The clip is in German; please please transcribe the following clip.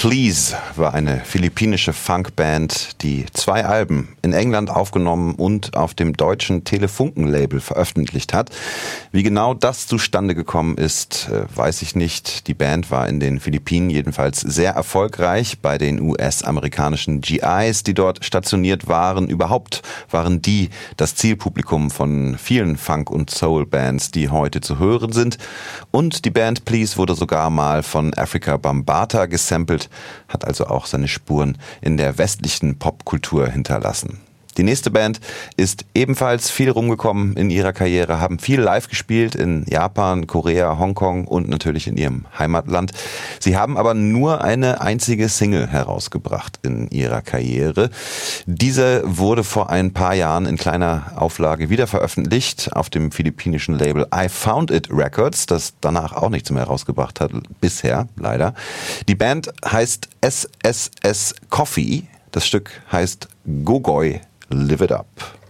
Please war eine philippinische Funkband, die 2 Alben in England aufgenommen und auf dem deutschen Telefunken-Label veröffentlicht hat. Wie genau das zustande gekommen ist, weiß ich nicht. Die Band war in den Philippinen jedenfalls sehr erfolgreich bei den US-amerikanischen GIs, die dort stationiert waren. Überhaupt waren die das Zielpublikum von vielen Funk- und Soul-Bands, die heute zu hören sind. Und die Band Please wurde sogar mal von Afrika Bambaataa gesampelt, hat also auch seine Spuren in der westlichen Popkultur hinterlassen. Die nächste Band ist ebenfalls viel rumgekommen in ihrer Karriere, haben viel live gespielt in Japan, Korea, Hongkong und natürlich in ihrem Heimatland. Sie haben aber nur eine einzige Single herausgebracht in ihrer Karriere. Diese wurde vor ein paar Jahren in kleiner Auflage wieder veröffentlicht auf dem philippinischen Label I Found It Records, das danach auch nichts mehr herausgebracht hat, bisher leider. Die Band heißt SSS Coffee, das Stück heißt Gogoy Live It Up.